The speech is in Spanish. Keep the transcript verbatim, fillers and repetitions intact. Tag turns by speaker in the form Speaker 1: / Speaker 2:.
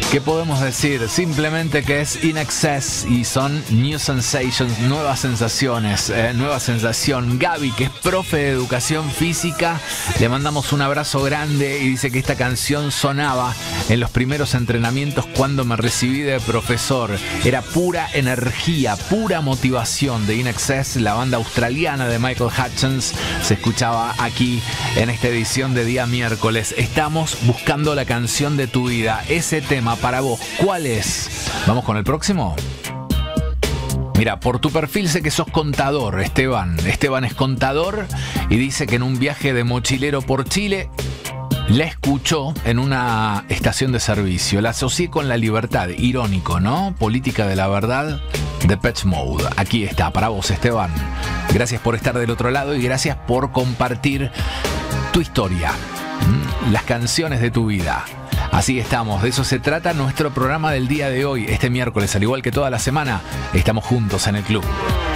Speaker 1: ¿Qué podemos decir? Simplemente que es In Excess y son New Sensations, nuevas sensaciones, eh, nueva sensación. Gaby, que es profe de educación física, le mandamos un abrazo grande y dice que esta canción sonaba en los primeros entrenamientos cuando me recibí de profesor. Era pura energía, pura motivación de In Excess, la banda australiana de Michael Hutchence. Se escuchaba aquí en esta edición de día miércoles. Estamos buscando la canción de tu vida. Ese tema para vos, ¿cuál es? ¿Vamos con el próximo? Mira, por tu perfil sé que sos contador, Esteban. Esteban es contador y dice que en un viaje de mochilero por Chile la escuchó en una estación de servicio. La asocié con la libertad. Irónico, ¿no? Política de la verdad, Depeche Mode. Aquí está, para vos, Esteban. Gracias por estar del otro lado y gracias por compartir tu historia, las canciones de tu vida. Así estamos, de eso se trata nuestro programa del día de hoy. Este miércoles, al igual que toda la semana, estamos juntos en el club.